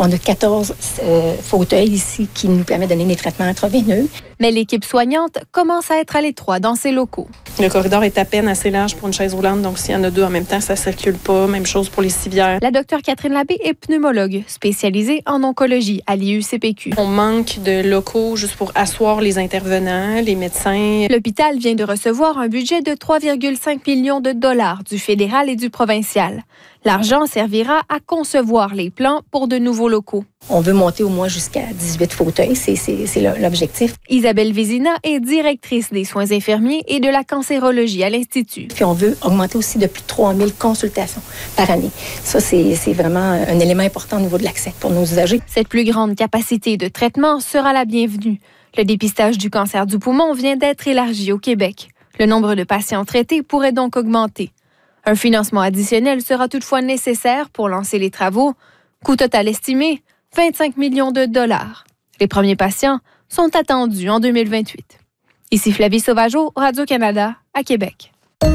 On a 14 fauteuils ici qui nous permettent de donner des traitements intraveineux. Mais l'équipe soignante commence à être à l'étroit dans ces locaux. Le corridor est à peine assez large pour une chaise roulante, donc s'il y en a deux en même temps, ça ne circule pas. Même chose pour les civières. La docteure Catherine Labbé est pneumologue, spécialisée en oncologie à l'IUCPQ. On manque de locaux juste pour asseoir les intervenants, les médecins. L'hôpital vient de recevoir un budget de 3,5 millions de dollars du fédéral et du provincial. L'argent servira à concevoir les plans pour de nouveaux locaux. On veut monter au moins jusqu'à 18 fauteuils, c'est l'objectif. Isabelle Vézina est directrice des soins infirmiers et de la cancérologie à l'Institut. Puis on veut augmenter aussi de plus de 3000 consultations par année. Ça, c'est vraiment un élément important au niveau de l'accès pour nos usagers. Cette plus grande capacité de traitement sera la bienvenue. Le dépistage du cancer du poumon vient d'être élargi au Québec. Le nombre de patients traités pourrait donc augmenter. Un financement additionnel sera toutefois nécessaire pour lancer les travaux. Coût total estimé, 25 millions de dollars. Les premiers patients sont attendus en 2028. Ici Flavie Sauvageau, Radio-Canada, à Québec.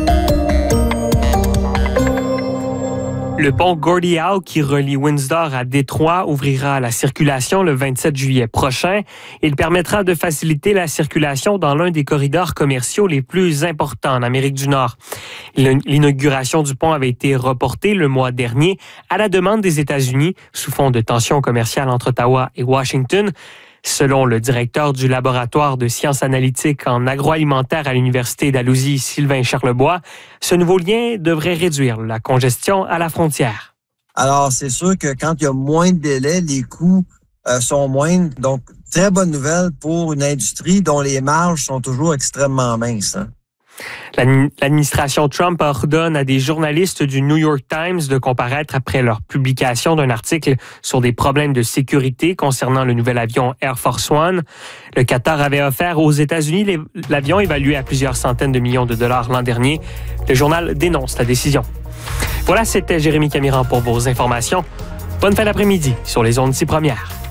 Le pont Gordie Howe qui relie Windsor à Détroit ouvrira à la circulation le 27 juillet prochain. Il permettra de faciliter la circulation dans l'un des corridors commerciaux les plus importants en Amérique du Nord. L'inauguration du pont avait été reportée le mois dernier à la demande des États-Unis sous fond de tensions commerciales entre Ottawa et Washington. Selon le directeur du laboratoire de sciences analytiques en agroalimentaire à l'Université d'Alousie, Sylvain Charlebois, ce nouveau lien devrait réduire la congestion à la frontière. Alors, c'est sûr que quand il y a moins de délais, les coûts sont moindres. Donc, très bonne nouvelle pour une industrie dont les marges sont toujours extrêmement minces. Hein? L'administration Trump ordonne à des journalistes du New York Times de comparaître après leur publication d'un article sur des problèmes de sécurité concernant le nouvel avion Air Force One. Le Qatar avait offert aux États-Unis l'avion évalué à plusieurs centaines de millions de dollars l'an dernier. Le journal dénonce la décision. Voilà, c'était Jérémy Camiran pour vos informations. Bonne fin d'après-midi sur les ondes 6 premières.